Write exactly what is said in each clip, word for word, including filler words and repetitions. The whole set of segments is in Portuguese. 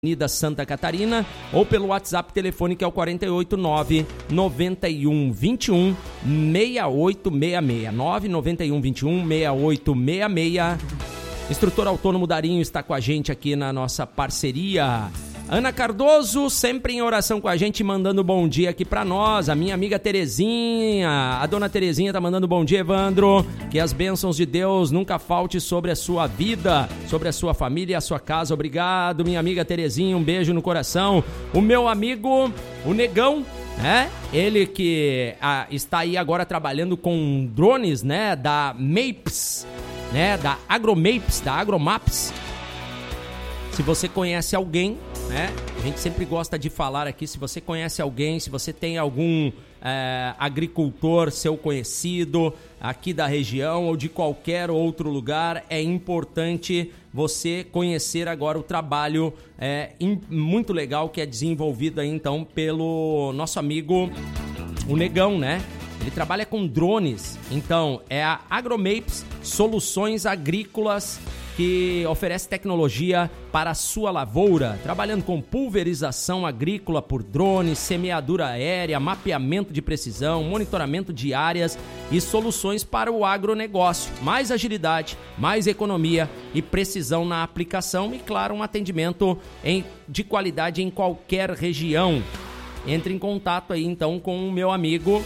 Avenida Santa Catarina, ou pelo WhatsApp telefone que é o quarenta e oito, nove noventa e um, vinte e um, sessenta e oito sessenta e seis, nove noventa e um, vinte e um, sessenta e oito sessenta e seis. Instrutor autônomo Darinho está com a gente aqui na nossa parceria. Ana Cardoso, sempre em oração com a gente, mandando bom dia aqui pra nós. A minha amiga Terezinha, a dona Terezinha tá mandando bom dia, Evandro. Que as bênçãos de Deus nunca falte sobre a sua vida, sobre a sua família e a sua casa. Obrigado, minha amiga Terezinha, um beijo no coração. O meu amigo, o Negão, né? Ele que ah, está aí agora trabalhando com drones, né? Da Mapes, né? Da Agromapes, da Agromaps. Se você conhece alguém, né? A gente sempre gosta de falar aqui, se você conhece alguém, se você tem algum é, agricultor seu conhecido aqui da região ou de qualquer outro lugar, é importante você conhecer agora o trabalho é, in, muito legal que é desenvolvido aí então pelo nosso amigo, o Negão, né? Ele trabalha com drones, então é a Agromapes Soluções Agrícolas, que oferece tecnologia para a sua lavoura, trabalhando com pulverização agrícola por drones, semeadura aérea, mapeamento de precisão, monitoramento de áreas e soluções para o agronegócio. Mais agilidade, mais economia e precisão na aplicação e, claro, um atendimento em, de qualidade em qualquer região. Entre em contato aí, então, com o meu amigo,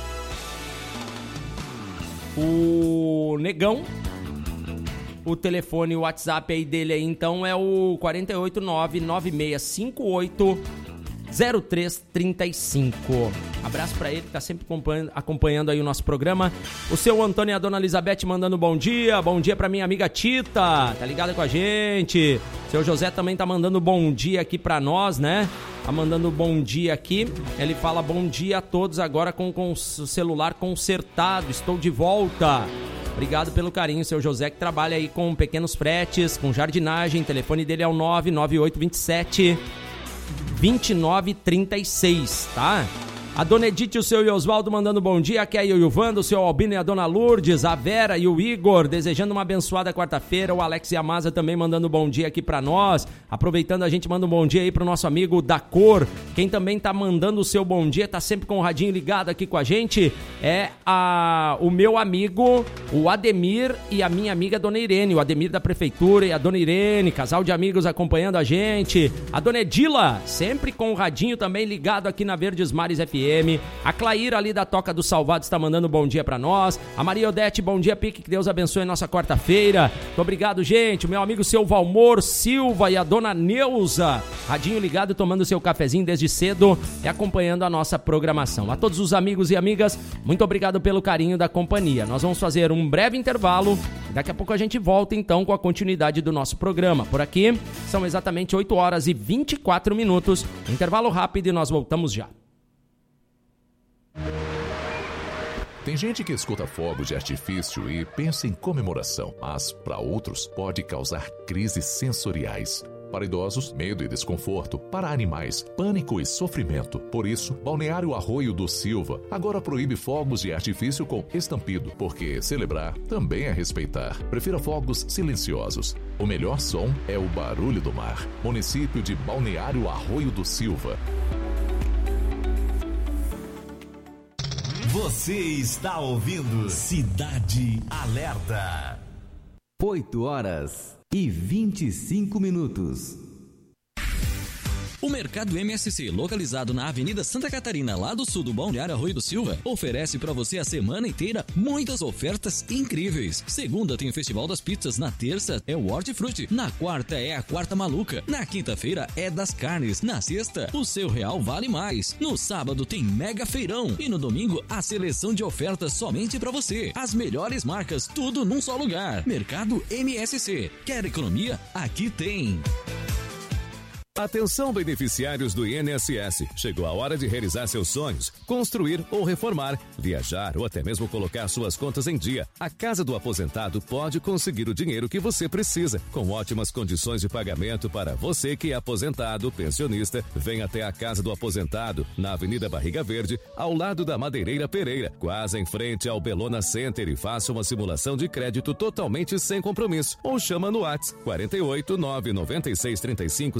o Negão. O telefone, o WhatsApp aí dele aí, então, é o quarenta e oito, nove nove seis cinco oito, zero três três cinco. Abraço pra ele que tá sempre acompanhando, acompanhando aí o nosso programa. O seu Antônio e a dona Elizabeth mandando bom dia. Bom dia pra minha amiga Tita, tá ligada com a gente. Seu José também tá mandando bom dia aqui pra nós, né? Tá mandando bom dia aqui. Ele fala bom dia a todos agora com, com o celular consertado. Estou de volta. Obrigado pelo carinho, seu José, que trabalha aí com pequenos fretes, com jardinagem. O telefone dele é o nove nove oito dois sete, dois nove três seis, tá? A dona Edith e o seu Oswaldo mandando bom dia. Aqui é o Ilvando, o seu Albino e a dona Lourdes, a Vera e o Igor, desejando uma abençoada quarta-feira. O Alex e a Maza também mandando bom dia aqui pra nós. Aproveitando, a gente manda um bom dia aí pro nosso amigo da Cor. Quem também tá mandando o seu bom dia, tá sempre com o radinho ligado aqui com a gente, é a, o meu amigo, o Ademir, e a minha amiga dona Irene. O Ademir da Prefeitura e a dona Irene, casal de amigos acompanhando a gente. A dona Edila, sempre com o radinho também ligado aqui na Verdes Mares F M. A Claíra ali da Toca dos Salvados está mandando bom dia pra nós. A Maria Odete, bom dia, Pique, que Deus abençoe a nossa quarta-feira. Muito obrigado, gente. O meu amigo seu Valmor Silva e a dona Neuza, radinho ligado, tomando seu cafezinho desde cedo e acompanhando a nossa programação. A todos os amigos e amigas, muito obrigado pelo carinho da companhia. Nós vamos fazer um breve intervalo. Daqui a pouco a gente volta então com a continuidade do nosso programa. Por aqui são exatamente oito horas e vinte e quatro minutos. Intervalo rápido e nós voltamos já. Tem gente que escuta fogos de artifício e pensa em comemoração, mas para outros pode causar crises sensoriais. Para idosos, medo e desconforto. Para animais, pânico e sofrimento. Por isso, Balneário Arroio do Silva agora proíbe fogos de artifício com estampido, porque celebrar também é respeitar. Prefira fogos silenciosos. O melhor som é o barulho do mar. Município de Balneário Arroio do Silva. Você está ouvindo Cidade Alerta. oito horas e vinte e cinco minutos. O Mercado M S C, localizado na Avenida Santa Catarina, lá do sul do Balneário Arroio do Silva, oferece para você a semana inteira muitas ofertas incríveis. Segunda tem o Festival das Pizzas, na terça é o Hortifruti, na quarta é a Quarta Maluca, na quinta-feira é das Carnes, na sexta o seu real vale mais, no sábado tem Mega Feirão e no domingo a seleção de ofertas somente para você. As melhores marcas, tudo num só lugar. Mercado M S C. Quer economia? Aqui tem. Atenção, beneficiários do I N S S. Chegou a hora de realizar seus sonhos, construir ou reformar, viajar ou até mesmo colocar suas contas em dia. A Casa do Aposentado pode conseguir o dinheiro que você precisa, com ótimas condições de pagamento para você que é aposentado, pensionista. Venha até a Casa do Aposentado, na Avenida Barriga Verde, ao lado da Madeireira Pereira, quase em frente ao Belona Center, e faça uma simulação de crédito totalmente sem compromisso. Ou chama no WhatsApp quarenta e oito, nove nove seis, trinta e cinco, cinquenta e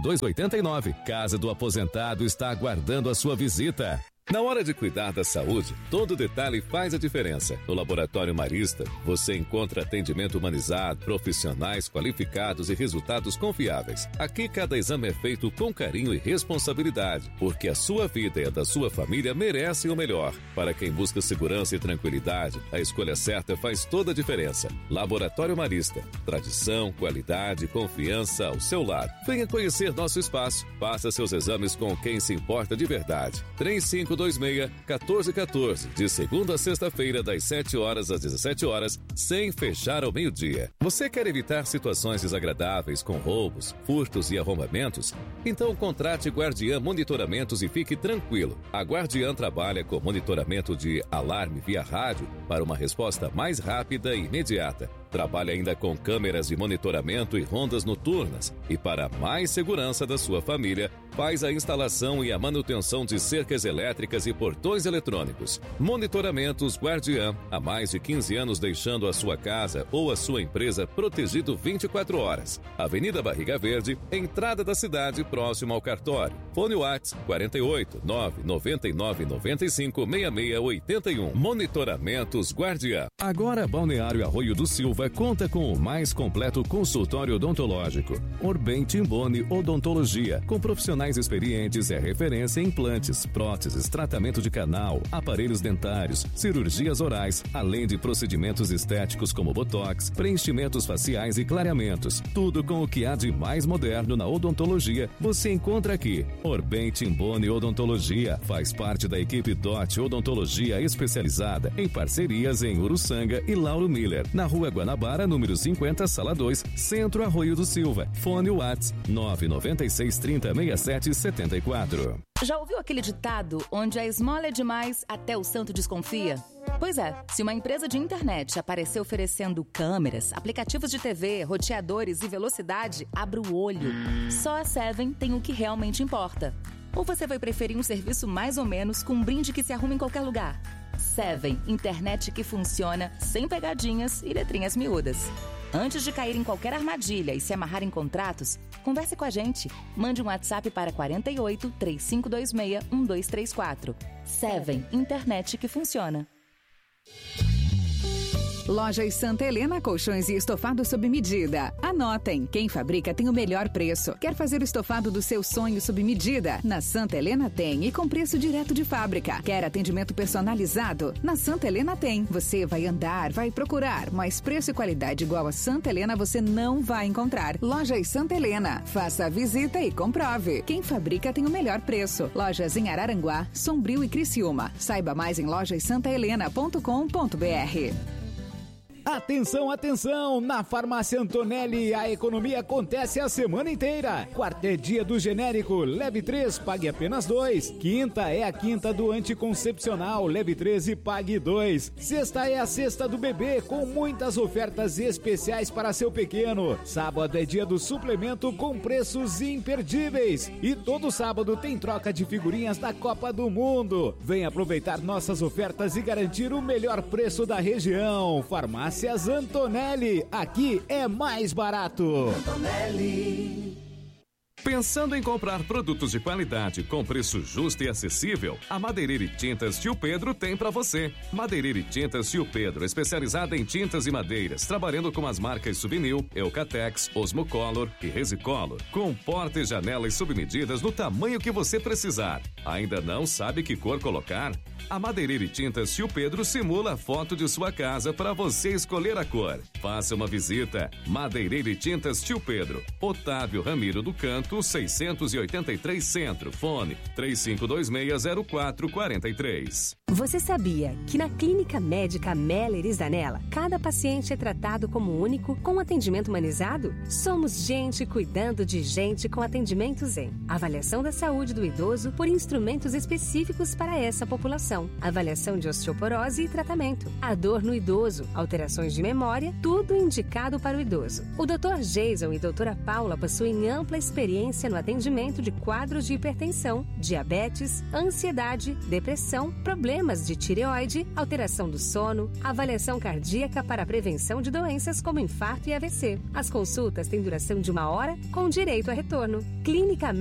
dois oito nove. Casa do Aposentado está aguardando a sua visita. Na hora de cuidar da saúde, todo detalhe faz a diferença. No Laboratório Marista, você encontra atendimento humanizado, profissionais qualificados e resultados confiáveis. Aqui, cada exame é feito com carinho e responsabilidade, porque a sua vida e a da sua família merecem o melhor. Para quem busca segurança e tranquilidade, a escolha certa faz toda a diferença. Laboratório Marista. Tradição, qualidade, confiança ao seu lado. Venha conhecer nosso espaço. Faça seus exames com quem se importa de verdade. três cinco dois seis, um quatro um quatro, de segunda a sexta-feira, das sete horas às dezessete horas, sem fechar ao meio-dia. Você quer evitar situações desagradáveis com roubos, furtos e arrombamentos? Então contrate Guardiã Monitoramentos e fique tranquilo. A Guardiã trabalha com monitoramento de alarme via rádio para uma resposta mais rápida e imediata. Trabalha ainda com câmeras de monitoramento e rondas noturnas. E para mais segurança da sua família, faz a instalação e a manutenção de cercas elétricas e portões eletrônicos. Monitoramentos Guardiã, há mais de quinze anos deixando a sua casa ou a sua empresa protegido vinte e quatro horas. Avenida Barriga Verde, entrada da cidade, próximo ao cartório. Fone WhatsApp quarenta e oito, nove noventa e nove noventa e cinco, sessenta e seis oitenta e um. Monitoramentos Guardiã. Agora Balneário Arroio do Silva conta com o mais completo consultório odontológico. Orbem Timboni Odontologia, com profissionais experientes, é referência em implantes, próteses, tratamento de canal, aparelhos dentários, cirurgias orais, além de procedimentos estéticos como botox, preenchimentos faciais e clareamentos. Tudo com o que há de mais moderno na odontologia você encontra aqui. Orbem Timboni Odontologia faz parte da equipe D O T Odontologia especializada em parcerias em Uruçanga e Lauro Miller, na Rua Guanabara, número cinquenta, Sala dois, Centro Arroio do Silva. Fone WhatsApp nove nove seis, trinta, sessenta e sete, setenta e quatro. Já ouviu aquele ditado onde a esmola é demais até o santo desconfia? Pois é, se uma empresa de internet aparecer oferecendo câmeras, aplicativos de T V, roteadores e velocidade, abra o olho. Só a Seven tem o que realmente importa. Ou você vai preferir um serviço mais ou menos com um brinde que se arruma em qualquer lugar? Seven, internet que funciona, sem pegadinhas e letrinhas miúdas. Antes de cair em qualquer armadilha e se amarrar em contratos, converse com a gente. Mande um WhatsApp para quarenta e oito, três cinco dois seis, um dois três quatro. Seven, internet que funciona. Lojas Santa Helena, colchões e estofado sob medida. Anotem, quem fabrica tem o melhor preço. Quer fazer o estofado do seu sonho sob medida? Na Santa Helena tem, e com preço direto de fábrica. Quer atendimento personalizado? Na Santa Helena tem. Você vai andar, vai procurar, mas preço e qualidade igual a Santa Helena você não vai encontrar. Lojas Santa Helena, faça a visita e comprove. Quem fabrica tem o melhor preço. Lojas em Araranguá, Sombrio e Criciúma. Saiba mais em lojas santa helena ponto com ponto b r. Atenção, atenção! Na Farmácia Antonelli, a economia acontece a semana inteira. Quarta é dia do genérico, leve três, pague apenas dois. Quinta é a quinta do anticoncepcional, leve três e pague dois. Sexta é a sexta do bebê, com muitas ofertas especiais para seu pequeno. Sábado é dia do suplemento com preços imperdíveis. E todo sábado tem troca de figurinhas da Copa do Mundo. Venha aproveitar nossas ofertas e garantir o melhor preço da região. Farmácia Antonelli, aqui é mais barato. Antonelli. Pensando em comprar produtos de qualidade com preço justo e acessível? A Madeireira e Tintas Tio Pedro tem para você. Madeireira e Tintas Tio Pedro, especializada em tintas e madeiras, trabalhando com as marcas Suvinil, Eucatex, Osmocolor e Resicolor, com porta e janelas submedidas no tamanho que você precisar. Ainda não sabe que cor colocar? A Madeireira e Tintas Tio Pedro simula a foto de sua casa para você escolher a cor. Faça uma visita. Madeireira e Tintas Tio Pedro, Otávio Ramiro do Canto, seiscentos e oitenta e três Centro. Fone três cinco dois seis, zero quatro quatro três. Você sabia que na Clínica Médica Meller e Zanella, cada paciente é tratado como único, com atendimento humanizado? Somos gente cuidando de gente com atendimento Zen. Avaliação da saúde do idoso por instrumentos específicos para essa população. Avaliação de osteoporose e tratamento. A dor no idoso, alterações de memória, tudo tudo indicado para o idoso. O doutor Jason e doutora Paula possuem ampla experiência no atendimento de quadros de hipertensão, diabetes, ansiedade, depressão, problemas de tireoide, alteração do sono, avaliação cardíaca para a prevenção de doenças como infarto e A V C. As consultas têm duração de uma hora com direito a retorno. Clínica